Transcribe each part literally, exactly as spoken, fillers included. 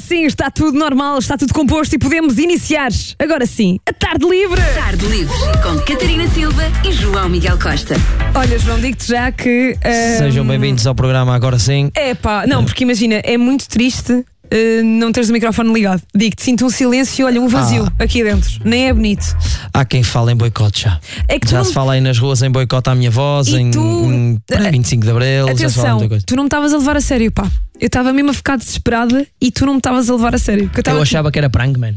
sim, está tudo normal, está tudo composto e podemos iniciar, agora sim, a Tarde Livre. Tarde Livre, com Catarina Silva e João Miguel Costa. Olha, João, digo-te já que... Uh, Sejam bem-vindos ao programa agora sim. É pá, não, porque imagina, é muito triste uh, não teres o microfone ligado. Digo-te, sinto um silêncio, olha, um vazio ah. aqui dentro. Nem é bonito. Há quem fale em boicote já. É que já não... se fala aí nas ruas em boicote à minha voz, e em, tu... em, em vinte e cinco de Abril. Atenção, já se fala muita coisa. Tu não me estavas a levar a sério, pá. Eu estava mesmo a ficar desesperada e tu não me estavas a levar a sério. Eu, eu achava aqui... que era prank, man.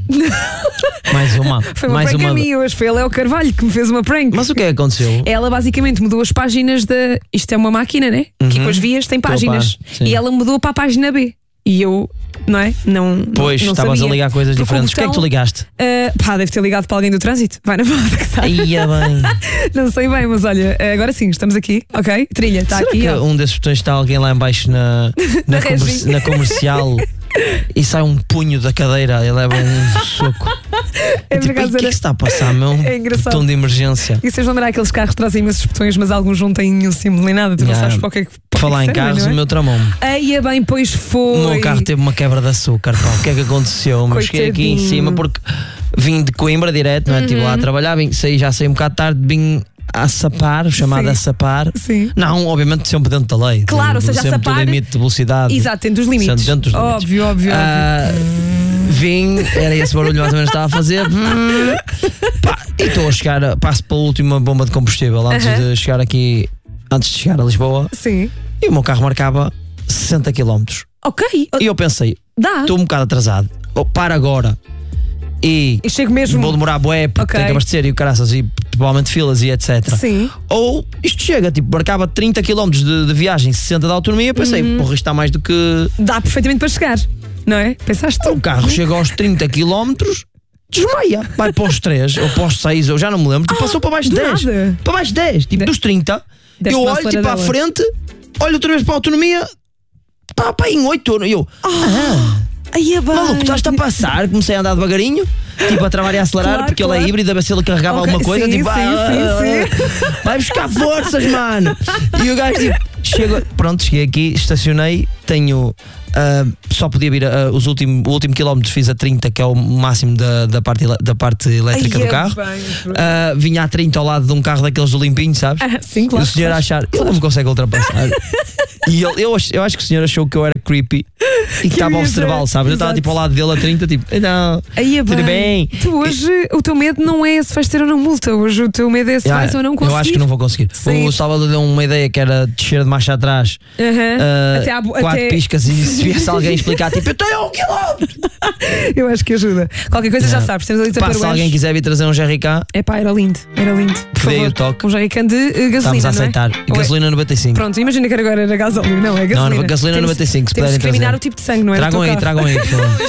Mais uma. Foi uma mais prank uma... a mim hoje. Foi a Léo Carvalho que me fez uma prank. Mas o que é que aconteceu? Ela basicamente mudou as páginas da... Isto é uma máquina, né? Uhum. Que com as vias tem páginas. E ela mudou para a página B. E eu, não é? Não, pois, não estavas sabia. a ligar coisas Porque diferentes. O que é que tu ligaste? Uh, pá, deve ter ligado para alguém do trânsito. Vai na volta que sabe. Ia bem. Não sei bem, mas olha, agora sim, estamos aqui, ok? Trilha, está aqui. Que um desses botões está alguém lá em baixo na, na, comer, na comercial e sai um punho da cadeira e leva um soco. É tipo, o que é que se está a passar, meu? É engraçado. Botão de emergência. E vocês lembram aqueles carros que trazem imensos botões, mas alguns não têm nenhum símbolo nem nada. Tu não yeah. sabes para o que é que. Falar em carros, é? o meu tramão. Aí é bem, pois foi. O meu carro teve uma quebra de açúcar, pá. O que é que aconteceu? Mas cheguei aqui em cima porque vim de Coimbra direto, não é? Uhum. Estive lá a trabalhar, vim, saí, já saí um bocado tarde, vim a sapar, chamado a sapar. Sim. Não, obviamente sempre dentro da lei. Claro, ou seja, a sapar. Do limite de velocidade. Exato, dentro dos limites. Dentro dos limites. Óbvio, óbvio, uh, óbvio. Vim, era esse barulho mais ou menos que estava a fazer. Pá, e estou a chegar, passo pela última bomba de combustível antes uh-huh. de chegar aqui, antes de chegar a Lisboa. Sim. E o meu carro marcava sessenta quilómetros. Ok. E eu pensei, dá. Estou um bocado atrasado, ou para agora. E, e chego mesmo. Vou demorar bué porque okay. tenho que abastecer e o caraças e provavelmente filas e etcétera. Sim. Ou isto chega, tipo, marcava trinta quilómetros de, de viagem, sessenta de autonomia. Pensei, uhum. porra, isto está mais do que. Dá perfeitamente para chegar, não é? Pensaste tu? O carro chega aos trinta quilómetros, desmaia, vai para os três ou para os seis, eu já não me lembro, tipo, ah, passou para baixo de dez. Nada. Para baixo de dez, tipo, de... dos trinta. Deste eu olho tipo à frente, olho outra vez para a autonomia, está para em oito. E eu, oh. ah. Aí é bem. Maluco, estás-te a passar? Comecei a andar devagarinho, tipo a travar e a acelerar, claro, porque claro. Ele é híbrido, a ver se ele carregava okay, alguma coisa. Sim, tipo, sim, ah, sim, sim. Vai buscar forças, mano. E o gajo, tipo, chego, pronto, cheguei aqui, estacionei, tenho. Uh, só podia vir uh, os últimos, o último quilómetro fiz a trinta, que é o máximo da, da, parte, da parte elétrica. Ai, do carro. É uh, vinha a trinta ao lado de um carro daqueles do limpinho, sabes? Ah, sim, claro. E o senhor a achar, ele não me consegue ultrapassar. E ele, eu, eu acho que o senhor achou que eu era creepy e que estava a observá-lo, sabes? Eu estava tipo ao lado dele a trinta, tipo, não, aí é tudo bem. Tu hoje, e... o teu medo não é se vais ter ou não multa, hoje o teu medo é se yeah, vais ou não conseguir. Eu acho que não vou conseguir. Sim. O Salvador deu uma ideia que era descer de marcha atrás, uh-huh. uh, até à, quatro até... piscas, e se viesse alguém explicar, tipo, eu estou a um quilómetro. Eu acho que ajuda. Qualquer coisa yeah. já sabes, temos ali Pá, se alguém quiser vir trazer um Jerry K, é pá, era lindo, era lindo. Dei o toque. Um Jerry K de uh, gasolina. Estamos a aceitar. É? Gasolina noventa e cinco. Pronto, imagina que agora era gasóleo, não é gasolina. Não, gasolina noventa e cinco. Temos que discriminar o tipo de sangue, não é? Tragam aí, tragam aí.